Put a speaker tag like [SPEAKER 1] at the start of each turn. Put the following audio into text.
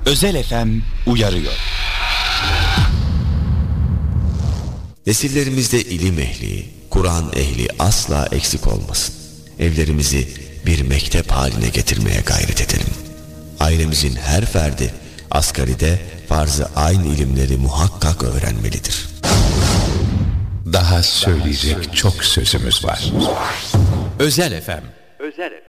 [SPEAKER 1] Özel FM uyarıyor.
[SPEAKER 2] Nesillerimizde ilim ehli, Kur'an ehli asla eksik olmasın. Evlerimizi bir mektep haline getirmeye gayret edelim. Ailemizin her ferdi asgaride farz-ı ayn ilimleri muhakkak öğrenmelidir.
[SPEAKER 3] Daha söyleyecek çok sözümüz var.
[SPEAKER 1] Özel FM.
[SPEAKER 4] Özel FM.